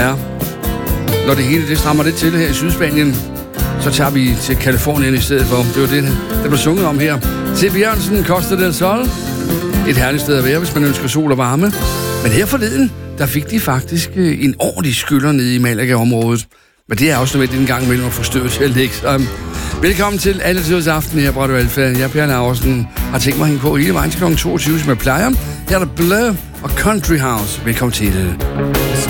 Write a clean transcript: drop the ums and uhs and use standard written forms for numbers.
Ja. Når det hele det strammer lidt til her i Sydspanien, så tager vi til Californien i stedet for. Det var det, der blev sunget om her. Til Jørgensen, Costa del Sol. Et herligt sted at være, hvis man ønsker sol og varme. Men her forleden, der fik de faktisk en ordentlig skylder nede i Malaga-området. Men det er også nødvendigt en gang imellem at få støvet til at lægge sig. Velkommen til Alle Tiders Aften her på Radio Alfa. Jeg, Per Laursen, har tænkt mig at hænge på hele vejen til kl. 22, som jeg plejer. Her er der Blur og Country House. Velkommen til det.